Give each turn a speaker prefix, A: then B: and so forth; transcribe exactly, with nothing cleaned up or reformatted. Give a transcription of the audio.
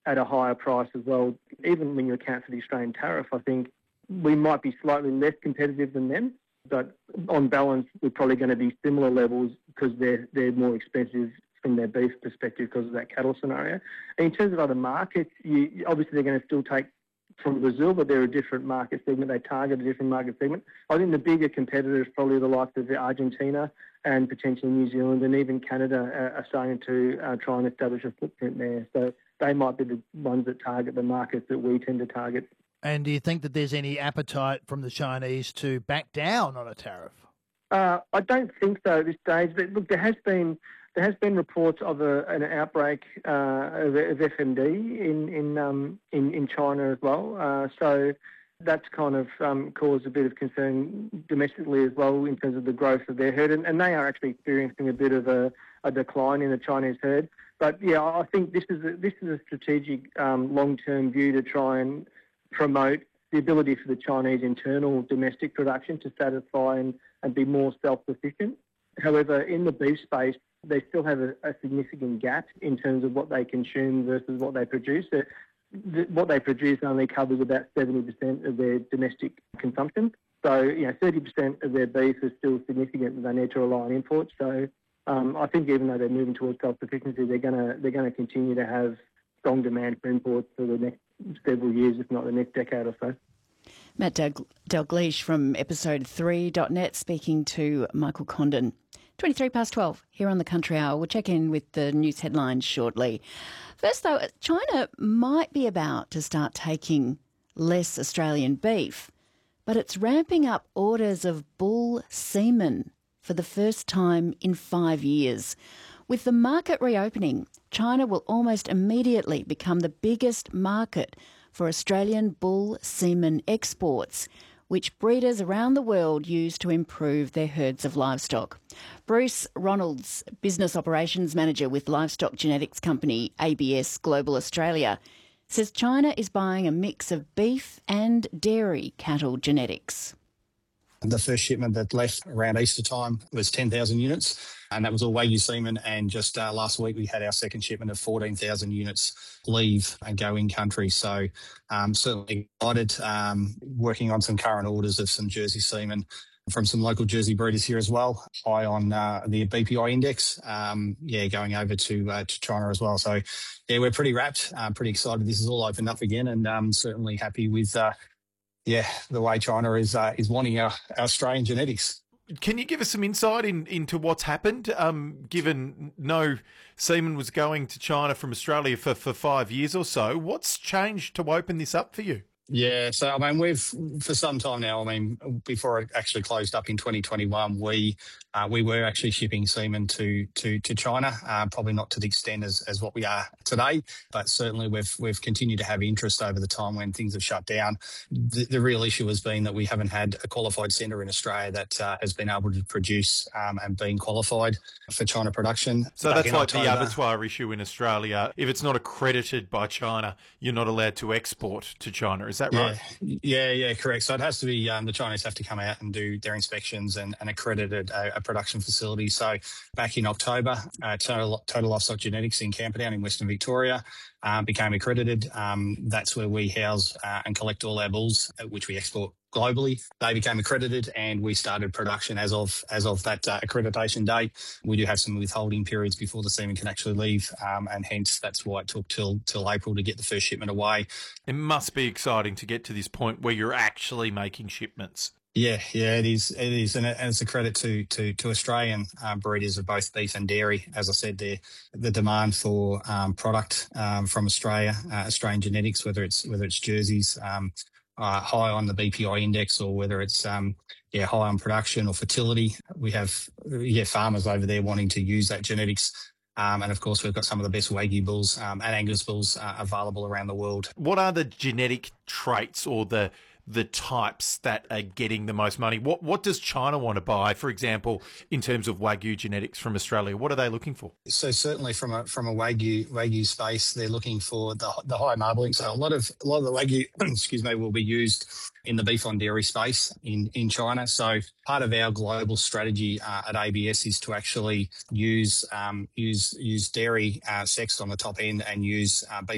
A: at a higher price as well. Even when you account for the Australian tariff, I think we might be slightly less competitive than them, but on balance, we're probably going to be similar levels because they're, they're more expensive from their beef perspective because of that cattle scenario. And in terms of other markets, you, obviously they're going to still take from Brazil, but they're a different market segment. They target a different market segment. I think the bigger competitors probably the likes of Argentina and potentially New Zealand, and even Canada are, are starting to uh, try and establish a footprint there. So they might be the ones that target the markets that we tend to target.
B: And do you think that there's any appetite from the Chinese to back down on a tariff?
A: Uh, I don't think so at this stage. But look, there has been there has been reports of a, an outbreak uh, of, of F M D in in, um, in in China as well. Uh, so that's kind of um, caused a bit of concern domestically as well in terms of the growth of their herd, and, and they are actually experiencing a bit of a, a decline in the Chinese herd. But yeah, I think this is a, this is a strategic um, long-term view to try and promote the ability for the Chinese internal domestic production to satisfy and, and be more self-sufficient. However, in the beef space, they still have a, a significant gap in terms of what they consume versus what they produce. Uh, th- what they produce only covers about seventy percent of their domestic consumption. So, you know, thirty percent of their beef is still significant and they need to rely on imports. So um, I think even though they're moving towards self-sufficiency, they're going to they're going to continue to have strong demand for imports for the next several years, if not the next decade or so.
C: Matt Del- Dalgleish from episode three dot net speaking to Michael Condon. twenty-three past twelve here on the Country Hour. We'll check in with the news headlines shortly. First, though, China might be about to start taking less Australian beef, but it's ramping up orders of bull semen for the first time in five years. With the market reopening, China will almost immediately become the biggest market for Australian bull semen exports, which breeders around the world use to improve their herds of livestock. Bruce Ronalds, Business Operations Manager with livestock genetics company A B S Global Australia, says China is buying a mix of beef and dairy cattle genetics.
D: The first shipment that left around Easter time was ten thousand units, and that was all Wagyu semen. And just uh, last week we had our second shipment of fourteen thousand units leave and go in country. So um, certainly excited, um, working on some current orders of some Jersey semen from some local Jersey breeders here as well, high on uh, the B P I index, um, yeah, going over to uh, to China as well. So, yeah, we're pretty wrapped, uh, pretty excited. This is all opened up again, and um, certainly happy with uh, Yeah, the way China is uh, is wanting our, our Australian genetics.
E: Can you give us some insight in, into what's happened, um, given no semen was going to China from Australia for, for five years or so? What's changed to open this up for you?
D: Yeah, so, I mean, we've, for some time now, I mean, before it actually closed up in twenty twenty-one, we uh, we were actually shipping semen to to, to China, uh, probably not to the extent as, as what we are today, but certainly we've we've continued to have interest over the time when things have shut down. The, the real issue has been that we haven't had a qualified centre in Australia that uh, has been able to produce um, and been qualified for China production.
E: So that's like October. The abattoir issue in Australia. If it's not accredited by China, you're not allowed to export to China. Is that right?
D: Yeah, yeah, yeah, correct. So it has to be, um, the Chinese have to come out and do their inspections and, and accredited a, a production facility. So back in October, uh, Total, Total Livestock Genetics in Camperdown in Western Victoria uh, became accredited. Um, that's where we house uh, and collect all our bulls, uh, which we export globally. They became accredited and we started production as of as of that uh, accreditation date. We do have some withholding periods before the semen can actually leave, um, and hence that's why it took till till April to get the first shipment away.
E: It must be exciting to get to this point where you're actually making shipments.
D: Yeah, yeah, it is. It is, and, it, and it's a credit to to to Australian um, breeders of both beef and dairy. As I said, there the demand for um, product um, from Australia, uh, Australian genetics, whether it's whether it's jerseys, um, uh, high on the B P I index, or whether it's um, yeah high on production or fertility. We have yeah farmers over there wanting to use that genetics. Um, and, of course, we've got some of the best Wagyu bulls um, and Angus bulls uh, available around the world.
E: What are the genetic traits or the the types that are getting the most money? What what does China want to buy, for example, in terms of Wagyu genetics from Australia? What are they looking for?
D: So certainly from a from a Wagyu Wagyu space, they're looking for the the high marbling. So a lot of a lot of the Wagyu, excuse me, will be used in the beef on dairy space in, in China. So part of our global strategy uh, at A B S is to actually use um, use use dairy uh, sexed on the top end and use uh, beef